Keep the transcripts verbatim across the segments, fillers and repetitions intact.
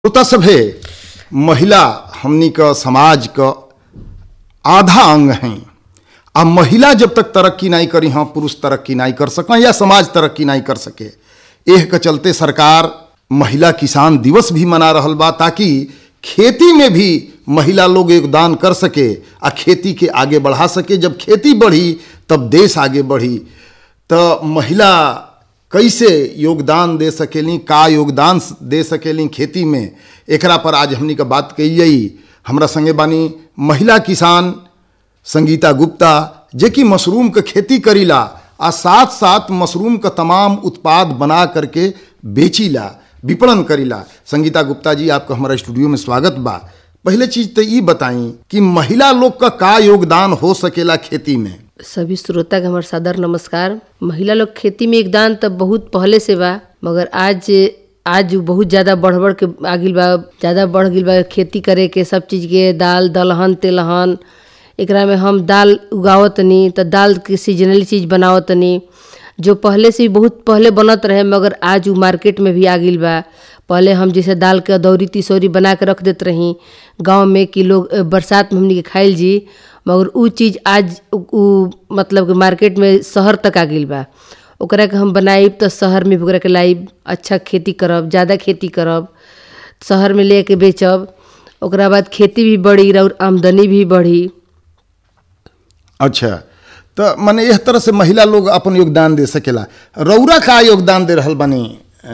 श्रोता सभे, महिला हमनी का समाज का आधा अंग हैं। आ महिला जब तक तरक्की नहीं करी हाँ पुरुष तरक्की नहीं कर सकें या समाज तरक्की नहीं कर सके। एह के चलते सरकार महिला किसान दिवस भी मना रहल बा ताकि खेती में भी महिला लोग योगदान कर सके आ खेती के आगे बढ़ा सके। जब खेती बढ़ी तब देश आगे बढ़ी। तो महिला कैसे योगदान दे सकेली, का योगदान दे सकेली खेती में, एकरा पर आज हमनी का बात कही जाई। हमरा संगे बानी महिला किसान संगीता गुप्ता, जे कि मशरूम के खेती करीला आ साथ साथ मशरूम का तमाम उत्पाद बना करके बेचीला, विपणन करीला। संगीता गुप्ता जी, आपका हमारा स्टूडियो में स्वागत बा। पहले चीज तो ये बताई कि महिला लोग का का योगदान हो सकेला खेती में। सभी श्रोता के हमार सादर नमस्कार। महिला लोग खेती में योगदान तो बहुत पहले से बा, मगर आज आज बहुत ज़्यादा बढ़ बढ़ के आगिल बा, ज़्यादा बढ़ गिल बा खेती करे के। सब चीज़ के दाल दलहन तेलहन, एकरा में हम दाल उगावतनी तो दाल के सीजनली चीज़ बनावतनी, जो पहले से बहुत पहले बनत रहे मगर आज वो मार्केट में भी आ गिल बा। पहले हम जैसे दाल के अदौरी तिसौरी बना के रख देते रही गांव में कि लोग बरसात में हमनी के खाइल जी, मगर उ चीज़ आज उ मतलब कि मार्केट में शहर तक आ गिल बा। ओकरा के हम बनाइब तो शहर में भी ओकरा के लाइब, अच्छा खेती करब, ज़्यादा खेती करब, शहर में ले के बेचब, ओकरा बाद खेती भी बढ़ी और आमदनी भी बढ़ी। अच्छा, तो माने इस तरह से महिला लोग अपन योगदान दे सकेला। रौरा का योगदान दे रहल बानी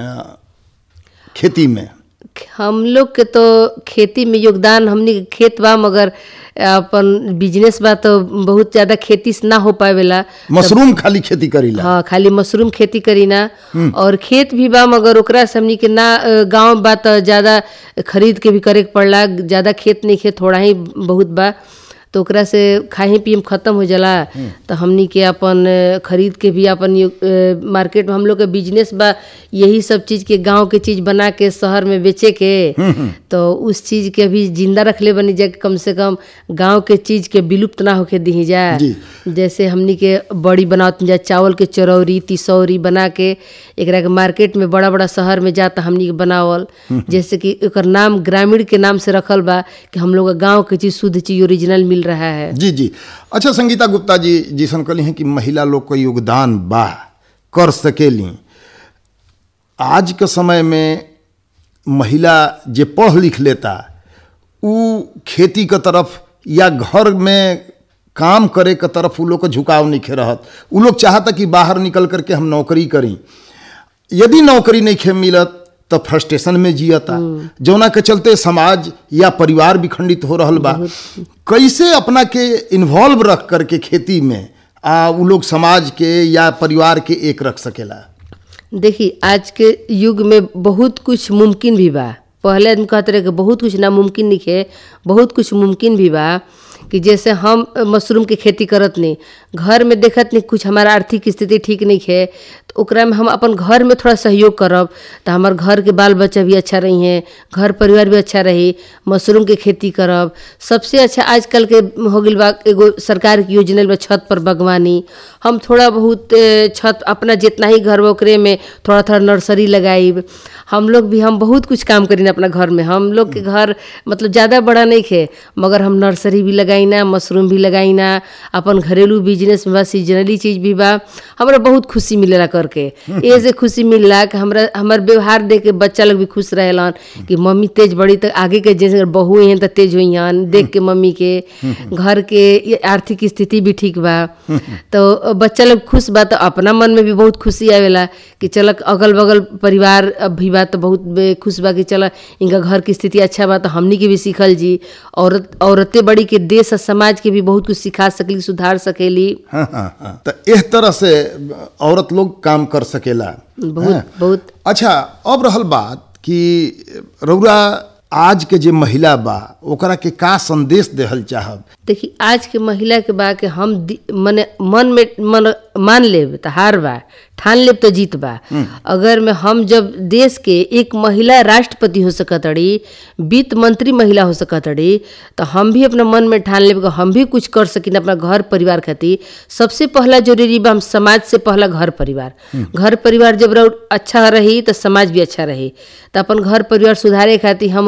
खेती में? हम लोग के तो खेती में योगदान, हमनी के खेत बा मगर अपन बिजनेस बा तो बहुत ज़्यादा खेती से ना हो पावेला। मशरूम खाली खेती करीला? हाँ, खाली मशरूम खेती करीना। और खेत भी बा मगर ओकरा से हमनी के ना गांव बा तो ज़्यादा खरीद के भी करे के पड़ला। ज़्यादा खेत नहीं, खेत थोड़ा ही बहुत बा तो ओकरा से खाही पियम खत्म हो जाला। तो हमनी के अपन खरीद के भी अपन मार्केट में हम लोग के बिजनेस बा, यही सब चीज़ के गांव के चीज़ बना के शहर में बेचे के। तो उस चीज़ के भी जिंदा रख ले बनी जा, कम से कम गांव के चीज़ के विलुप्त ना होके दी जा। जैसे हमनी के बड़ी बनावत जा, चावल के चरौरी तिसौरी बना के एकरा के मार्केट में बड़ा बड़ा शहर में जाता हमनी के बनावल। जैसे कि एकर नाम ग्रामीण के नाम से रखल बा कि हम लोग गाँव के चीज़ शुद्ध चीज़ ओरिजिनल मिल रहा है। जी जी। अच्छा संगीता गुप्ता जी, जिसन कहली हैं कि महिला लोग का योगदान बा, कर सकेली। आज के समय में महिला जे पढ़ लिख लेता उ खेती के तरफ या घर में काम करे के तरफ उ लोग का झुकाव नहीं खे रहत। उ लोग चाहता कि बाहर निकल करके हम नौकरी करी। यदि नौकरी नहीं खे मिलत तो फ्रस्ट्रेशन में जियता, जौना के चलते समाज या परिवार भी खंडित हो रहल बा। कैसे अपना के इन्वॉल्व रख करके खेती में आ उ लोग समाज के या परिवार के एक रख सकेला? देखिए, आज के युग में बहुत कुछ मुमकिन भी बा। पहले आदमी कहते रहे कि बहुत कुछ नामुमकिन नहीं है, बहुत कुछ मुमकिन भी बा। कि जैसे हम मशरूम के खेती करत नहीं, घर में देखत नहीं कुछ हमारा आर्थिक स्थिति ठीक नहीं है तो ओकरा में हम अपन घर में थोड़ा सहयोग करब तो हमार घर के बाल बच्चा भी अच्छा रही हैं, घर परिवार भी अच्छा रही। मशरूम के खेती करब। सबसे अच्छा आजकल के हो गइल बा एगो सरकार की योजना बा छत पर बागवानी। हम थोड़ा बहुत छत अपना जितना ही घर बा ओकरे में थोड़ा थोड़ा नर्सरी लगाइब। हम लोग भी हम बहुत कुछ काम करीन अपना घर में। हम लोग के घर मतलब ज़्यादा बड़ा नहीं है मगर हम नर्सरी भी लगाइना, मशरूम भी लगाइना, अपन घरेलू बिजनेस में बा, सीजनली चीज़ भी बा। हमरा बहुत खुशी मिलेला करके। ये से खुशी मिलला कि हमरा हमार व्यवहार देख के बच्चा लोग भी खुश रहेलन कि मम्मी तेज बड़ी तो आगे के जैसे बहू हैं तो तेज हुई हन देख के मम्मी के। घर के आर्थिक स्थिति भी ठीक बा तो बच्चा लोग खुश बा। तो अपना मन में भी बहुत खुशी आवेला कि चल अगल बगल परिवार भी बा तो बहुत खुश बा कि चल इनका घर की स्थिति अच्छा बा तो हमनी के भी सीखल जी। औरत औरतें बड़ी के देश और समाज के भी बहुत कुछ सिखा सकली, सुधार सकेली। हाँ हाँ हाँ। तो इस तरह से औरत लोग काम कर सकेला। बहुत हाँ? बहुत। अच्छा, अब रहल बात कि रौरा आज के जे महिला बा ओकरा के का संदेश देहल चाहब? देखी आज के महिला के बा के हम दि- मने मन में मन मान लेब तो हार बा, ठान लेब तो जीत बा। अगर में हम जब देश के एक महिला राष्ट्रपति हो सकतड़ी, वित्त मंत्री महिला हो सकतड़ी, तो हम भी अपना मन में ठान लेब कि हम भी कुछ कर सकिन अपना घर परिवार खातिर। सबसे पहला जरूरी बा हम समाज से पहला घर परिवार। घर परिवार जब रह अच्छा रही तो समाज भी अच्छा रही। तो अपन घर परिवार सुधारे खातिर हम